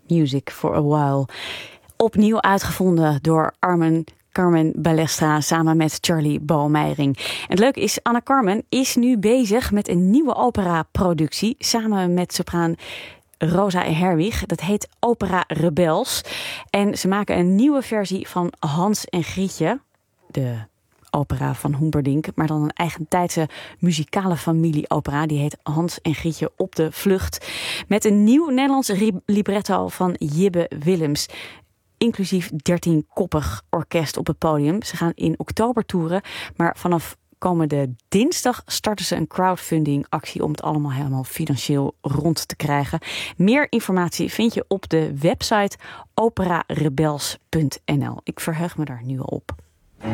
Music for a While. Opnieuw uitgevonden door Carmen Balestra samen met Charlie Bouwmeijering. En het leuke is, Anna Carmen is nu bezig met een nieuwe opera-productie samen met sopraan Rosa Herwig. Dat heet Opera Rebels. En ze maken een nieuwe versie van Hans en Grietje, de opera van Humperdinck, maar dan een eigentijdse muzikale familieopera. Die heet Hans en Grietje op de vlucht. Met een nieuw Nederlands libretto van Jibbe Willems. Inclusief 13-koppig orkest op het podium. Ze gaan in oktober toeren, maar vanaf komende dinsdag starten ze een crowdfunding actie om het allemaal helemaal financieel rond te krijgen. Meer informatie vind je op de website operarebels.nl. Ik verheug me daar nu al op.